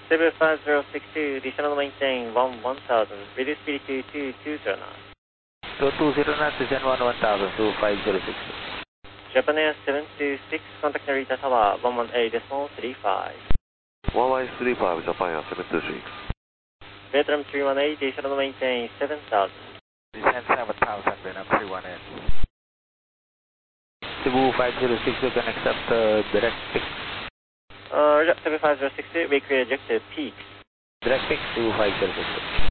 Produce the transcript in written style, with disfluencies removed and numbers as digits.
Cebu 5062, additional maintain 1000, reduce speed to 2209. 220 knots, descend 1000, 25062. Japan Air 726, contact Narita Tower 118.35. 118.35, Japan Air 726. Vietnam 318, additional maintain 7000. Descend 7000, Vietnam 318. Cebu 506, you can accept direct pick. Cebu 5062, we create objective peak. Direct pick to 506.